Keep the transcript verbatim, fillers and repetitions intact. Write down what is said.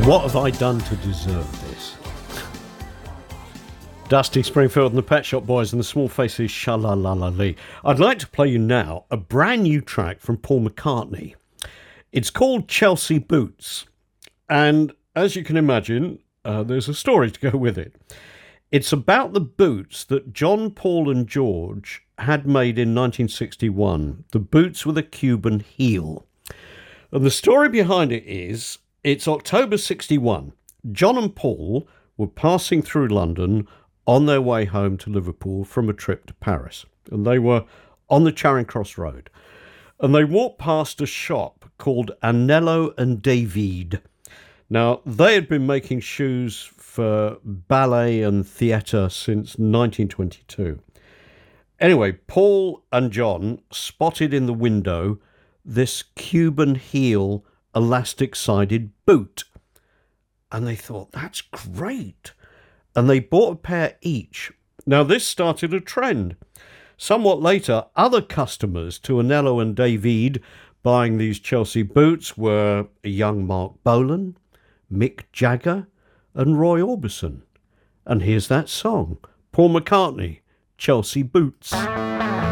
What have I done to deserve this? Dusty Springfield and the Pet Shop Boys and the Small Faces, Sha-la-la-la-lee. I'd like to play you now a brand new track from Paul McCartney. It's called Chelsea Boots. And as you can imagine, uh, there's a story to go with it. It's about the boots that John, Paul and George had made in nineteen sixty-one. The boots with a Cuban heel. And the story behind it is, it's October sixty-one. John and Paul were passing through London on their way home to Liverpool from a trip to Paris. And they were on the Charing Cross Road. And they walked past a shop called Anello and David. Now, they had been making shoes for ballet and theatre since nineteen twenty-two. Anyway, Paul and John spotted in the window this Cuban heel elastic-sided boot. And they thought, that's great. And they bought a pair each. Now, this started a trend. Somewhat later, other customers to Anello and David buying these Chelsea boots were a young Mark Bolan, Mick Jagger, and Roy Orbison. And here's that song, Paul McCartney, Chelsea Boots.